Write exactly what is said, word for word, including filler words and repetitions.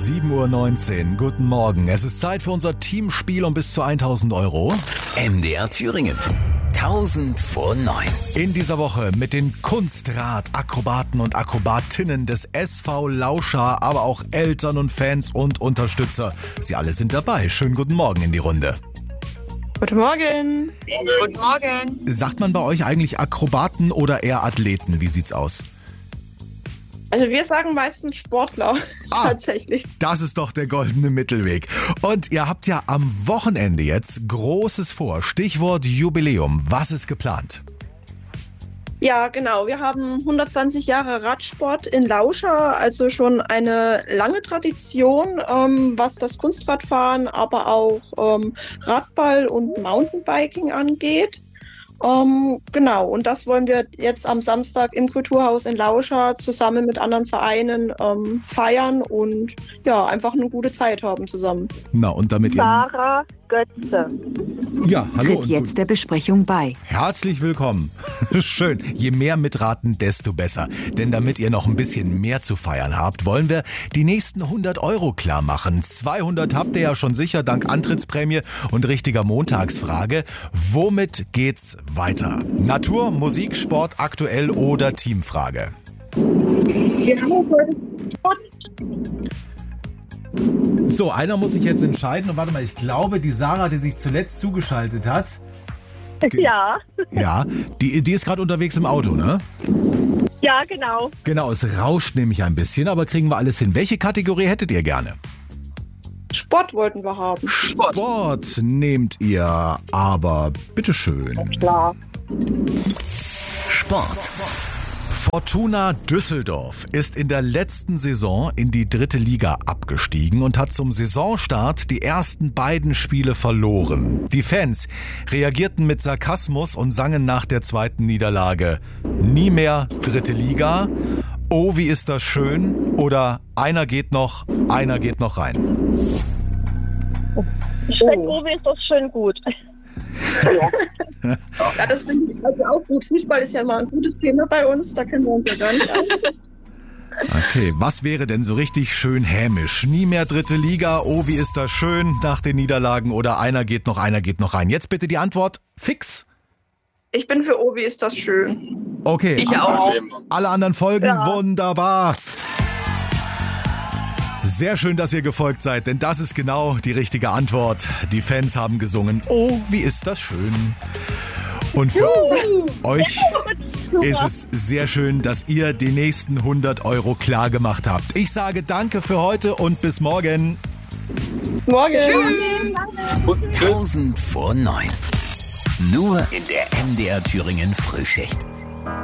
sieben Uhr neunzehn. Guten Morgen. Es ist Zeit für unser Teamspiel um bis zu tausend Euro. M D R Thüringen. tausend vor neun. In dieser Woche mit den Kunstrad-Akrobaten und Akrobatinnen des S V Lauscha, aber auch Eltern und Fans und Unterstützer. Sie alle sind dabei. Schönen guten Morgen in die Runde. Guten Morgen. Guten Morgen. Sagt man bei euch eigentlich Akrobaten oder eher Athleten? Wie sieht's aus? Also wir sagen meistens Sportler, Ah. tatsächlich. Das ist doch der goldene Mittelweg. Und ihr habt ja am Wochenende jetzt Großes vor. Stichwort Jubiläum. Was ist geplant? Ja, genau. Wir haben hundertzwanzig Jahre Radsport in Lauscha, also schon eine lange Tradition, ähm, was das Kunstradfahren, aber auch ähm, Radball und Mountainbiking angeht. Ähm, genau, und das wollen wir jetzt am Samstag im Kulturhaus in Lauscha zusammen mit anderen Vereinen ähm, feiern und ja, einfach eine gute Zeit haben zusammen. Na, und damit ihr... Sarah Götze. Ja, hallo. Tritt und jetzt der Besprechung bei. Herzlich willkommen. Schön. Je mehr mitraten, desto besser. Denn damit ihr noch ein bisschen mehr zu feiern habt, wollen wir die nächsten hundert Euro klar machen. zweihundert habt ihr ja schon sicher dank Antrittsprämie und richtiger Montagsfrage. Womit geht's weiter? Natur, Musik, Sport, aktuell oder Teamfrage? Wir haben heute Sport. So, einer muss sich jetzt entscheiden. Und warte mal, ich glaube, die Sarah, die sich zuletzt zugeschaltet hat, Ja, ja, die, die ist gerade unterwegs im Auto, ne? ja, genau. Genau, es rauscht nämlich ein bisschen, aber kriegen wir alles hin. Welche Kategorie hättet ihr gerne? Sport wollten wir haben. Sport nehmt ihr, aber bitteschön. Klar. Sport. Fortuna Düsseldorf ist in der letzten Saison in die dritte Liga abgestiegen und hat zum Saisonstart die ersten beiden Spiele verloren. Die Fans reagierten mit Sarkasmus und sangen nach der zweiten Niederlage: Nie mehr dritte Liga, oh wie ist das schön, oder einer geht noch, einer geht noch rein. Ich finde, Uwe ist das schön gut. Ja, das finde ich also auch gut. Fußball ist ja immer ein gutes Thema bei uns, da kennen wir uns ja gar nicht aus. Okay, was wäre denn so richtig schön hämisch? Nie mehr dritte Liga, oh wie ist das schön nach den Niederlagen, oder einer geht noch, einer geht noch rein. Jetzt bitte die Antwort fix. Ich bin für Ovi, ist das schön. Okay, Ich auch. alle anderen folgen, Ja. wunderbar. Sehr schön, dass ihr gefolgt seid, denn das ist genau die richtige Antwort. Die Fans haben gesungen, oh, wie ist das schön. Und für euch ist es sehr schön, dass ihr die nächsten hundert Euro klar gemacht habt. Ich sage danke für heute und bis morgen. Morgen. tausend vor neun. Nur in der M D R Thüringen Frühschicht.